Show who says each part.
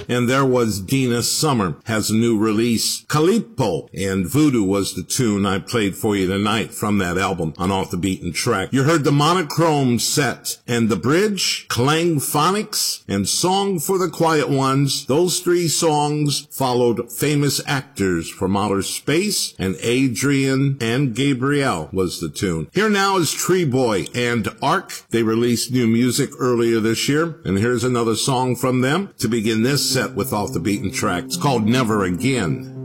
Speaker 1: and there was Dina Summer has a new release. Calippo and Voodoo was the tune I played for you tonight from that album on Off the Beaten Track. You heard the Monochrome Set and the Bridge, Clang Phonics, and Song for the Quiet Ones. Those three songs followed Famous Actors from Outer Space, and Adrian and Gabrielle was the tune. Here now is Tree Boy and Ark. They released new music earlier this year, and here's another song from them to begin this set with Off the Beaten Track. It's called Never Again.